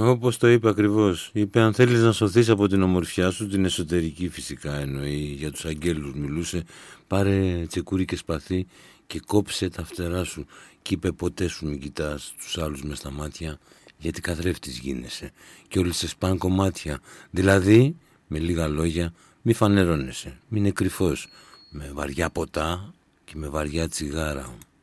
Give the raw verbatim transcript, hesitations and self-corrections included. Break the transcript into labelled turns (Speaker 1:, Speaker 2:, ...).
Speaker 1: Όπως το είπε ακριβώς. Είπε αν θέλεις να σωθείς από την ομορφιά σου, την εσωτερική φυσικά εννοεί, για τους αγγέλους μιλούσε, πάρε τσεκούρι και σπαθί και κόψε τα φτερά σου. Και είπε ποτέ σου μην κοιτάς τους άλλους μες στα μάτια, γιατί καθρέφτης γίνεσαι και όλοι σε σπάν κομμάτια. Δηλαδή, με λίγα λόγια, μη φανερώνεσαι, μην είναι κρυφός, με βαριά ποτά και με βαριά τσιγάρα.